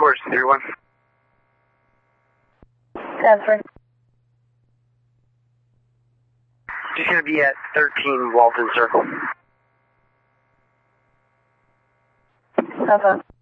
Course 31. Transfer. She's going to be at 13 Walton Circle. Alpha.